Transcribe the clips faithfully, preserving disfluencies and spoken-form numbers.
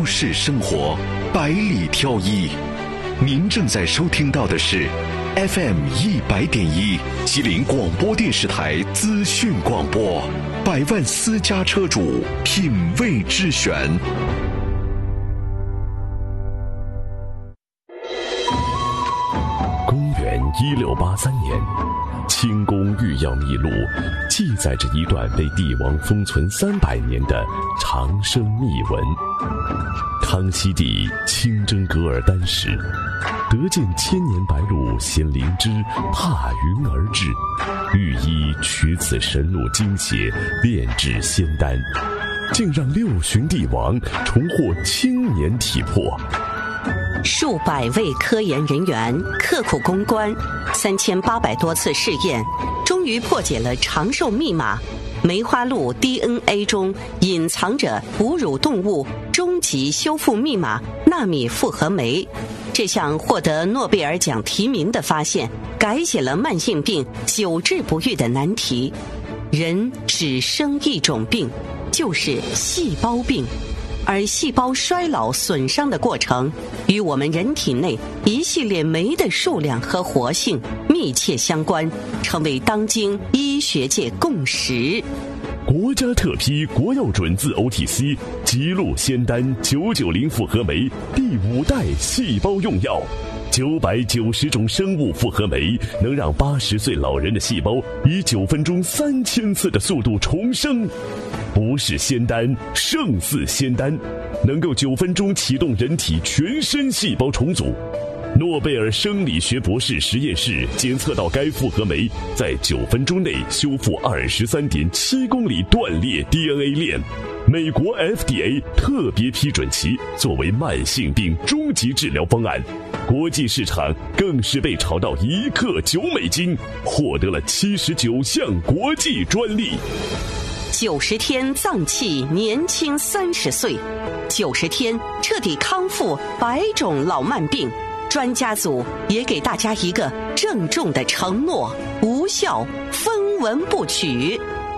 都市生活，百里挑一。您正在收听到的是 F M 一百点一吉林广播电视台资讯广播，百万私家车主品味之选。 公元一六八三年，清宫御药秘录记载着一段被帝王封存三百年的长生秘文。康熙帝亲征噶尔丹时，得见千年白鹭衔灵芝踏云而至，御医取此神鹿精血炼制仙丹，竟让六旬帝王重获青年体魄。 数百位科研人员刻苦攻关，三千八百多次试验，终于破解了长寿密码。梅花鹿 D N A 中隐藏着哺乳动物终极修复密码纳米复合酶。这项获得诺贝尔奖提名的发现，改写了慢性病久治不愈的难题。人只生一种病，就是细胞病。而细胞衰老损伤的过程与我们人体内一系列酶的数量和活性密切相关，成为当今医学界共识。 国家特批国药准字 O T C 吉鹿仙丹九九零复合酶第五代细胞用药，九百九十种生物复合酶能让八十岁老人的细胞以九分钟三千次的速度重生。不是仙丹，胜似仙丹，能够九分钟启动人体全身细胞重组。诺贝尔生理学博士实验室检测到该复合酶在九分钟内修复二十三点七公里断裂 D N A 链，美国 F D A 特别批准其作为慢性病终极治疗方案，国际市场更是被炒到一克九美金，获得了七十九项国际专利。 九十天脏器年轻三十岁，九十天彻底康复百种老慢病。专家组也给大家一个郑重的承诺：无效，分文不取。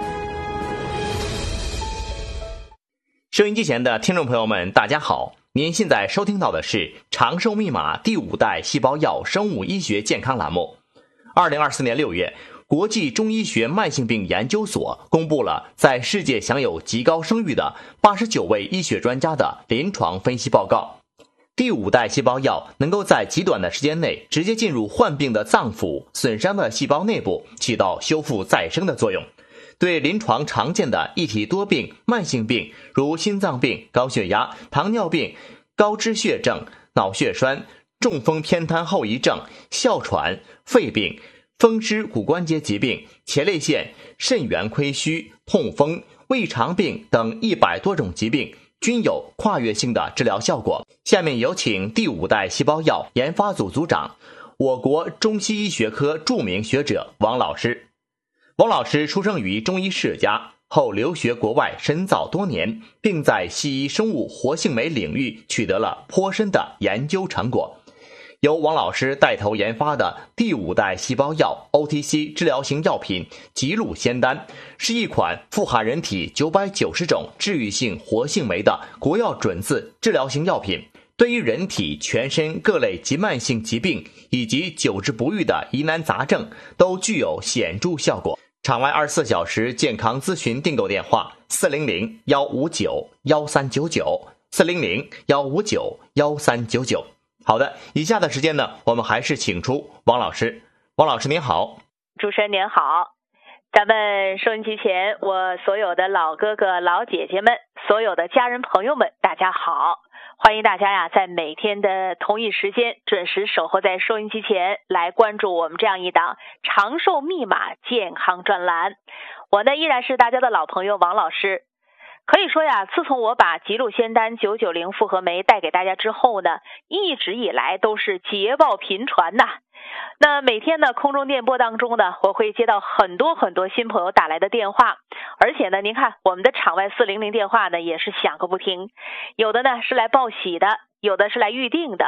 收音机前的听众朋友们，大家好，您现在收听到的是长寿密码第五代细胞药生物医学健康栏目。二零二四年六月，国际中医学慢性病研究所公布了在世界享有极高声誉的八十九位医学专家的临床分析报告。第五代细胞药能够在极短的时间内直接进入患病的脏腑损伤的细胞内部，起到修复再生的作用。对临床常见的一体多病、慢性病，如心脏病、高血压、糖尿病、高脂血症、脑血栓、中风偏瘫后遗症、哮喘、肺病、风湿骨关节疾病、前列腺、肾源亏虚、痛风、胃肠病等一百多种疾病均有跨越性的治疗效果。下面有请第五代细胞药研发组组长，我国中西医学科著名学者王老师。王老师出生于中医世家，后留学国外深造多年，并在西医生物活性酶领域取得了颇深的研究成果。由王老师带头研发的第五代细胞药 O T C 治疗型药品吉鹿仙丹，是一款富含人体九百九十种治愈性活性酶的国药准字治疗型药品，对于人体全身各类急慢性疾病以及久治不愈的疑难杂症都具有显著效果。场外二十四小时健康咨询订购电话：四零零幺五九幺三九九，四零零幺五九幺三九九。好的，以下的时间呢，我们还是请出王老师。王老师您好。 主持人您好，咱们收音机前我所有的老哥哥老姐姐们，所有的家人朋友们，大家好，欢迎大家呀，在每天的同一时间准时守候在收音机前，来关注我们这样一档长寿密码健康专栏。我呢依然是大家的老朋友王老师。可以说呀，自从我把吉鹿仙丹九九零复合酶带给大家之后呢，一直以来都是捷报频传呐。那每天呢，空中电波当中呢，我会接到很多很多新朋友打来的电话，而且呢，您看我们的场外四零零电话呢也是响个不停，有的呢是来报喜的，有的是来预定的，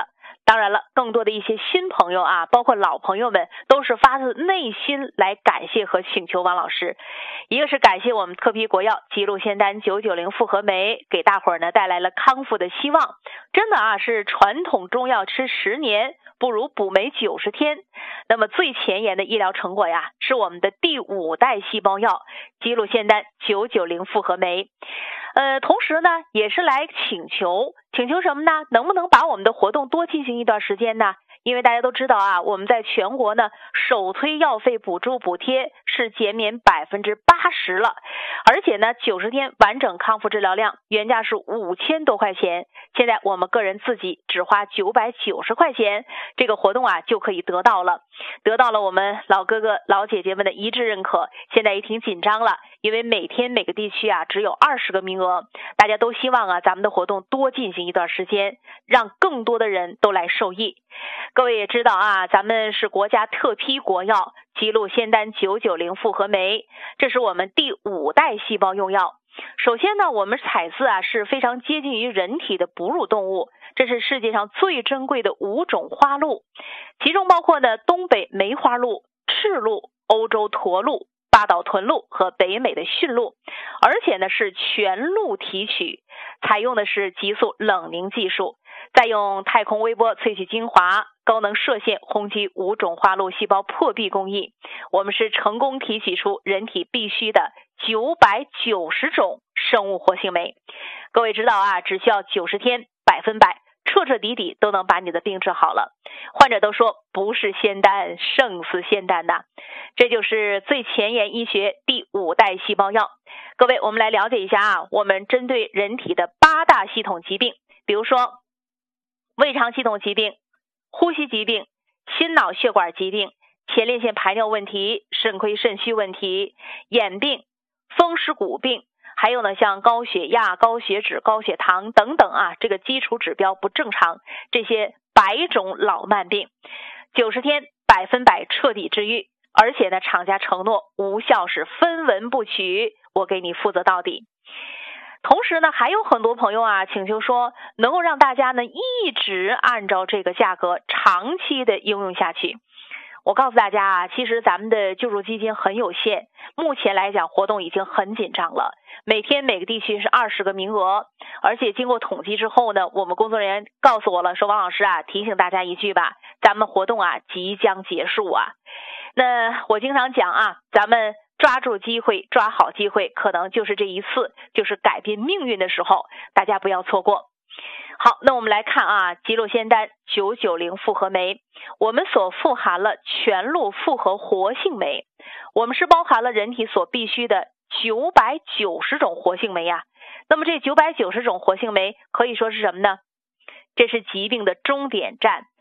当然了，更多的一些新朋友啊，包括老朋友们，都是发自内心来感谢和请求王老师。一个是感谢我们特批国药吉鹿仙丹九九零复合酶给大伙儿呢带来了康复的希望。真的啊，是传统中药吃十年不如补酶九十天。那么最前沿的医疗成果呀，是我们的第五代细胞药吉鹿仙丹九九零复合酶。呃，同时呢，也是来请求，请求什么呢？能不能把我们的活动多进行一段时间呢？因为大家都知道啊，我们在全国呢首推药费补助补贴是减免百分之八十了，而且呢九十天完整康复治疗量原价是五千多块钱，现在我们个人自己只花九百九十块钱，这个活动啊就可以得到了，得到了我们老哥哥老姐姐们的一致认可。现在也挺紧张了，因为每天每个地区啊只有二十个名额，大家都希望啊咱们的活动多进行一段时间，让更多的人都来受益。各位也知道啊，咱们是国家特批国药吉鹿仙丹九九零复合酶，这是我们第五代细胞用药。首先呢，我们采自啊是非常接近于人体的哺乳动物，这是世界上最珍贵的五种花鹿，其中包括呢东北梅花鹿、赤鹿、欧洲驼鹿、八岛豚鹿和北美的驯鹿，而且呢是全鹿提取，采用的是急速冷凝技术，再用太空微波萃取精华，高能射线轰击五种花鹿细胞破壁工艺，我们是成功提取出人体必需的九百九十种生物活性酶。各位知道啊，只需要九十天，百分百彻彻底底都能把你的病治好了。患者都说不是仙丹胜似仙丹呐，这就是最前沿医学第五代细胞药。各位，我们来了解一下啊，我们针对人体的八大系统疾病，比如说胃肠系统疾病、呼吸疾病、心脑血管疾病、前列腺排尿问题、肾亏肾虚问题、眼病、风湿骨病，还有呢像高血压、高血脂、高血糖等等啊，这个基础指标不正常，这些百种老慢病，九十天百分百彻底治愈，而且呢厂家承诺无效是分文不取，我给你负责到底。同时呢，还有很多朋友啊请求说能够让大家呢一直按照这个价格长期的应用下去。我告诉大家啊，其实咱们的救助基金很有限，目前来讲活动已经很紧张了，每天每个地区是二十个名额，而且经过统计之后呢，我们工作人员告诉我了，说王老师啊，提醒大家一句吧，咱们活动啊即将结束啊。那我经常讲啊，咱们抓住机会，抓好机会，可能就是这一次，就是改变命运的时候，大家不要错过。好，那我们来看啊，吉鹿仙丹九九零复合酶，我们所富含了全鹿复合活性酶，我们是包含了人体所必需的九百九十种活性酶呀。那么这九百九十种活性酶可以说是什么呢？这是疾病的终点站，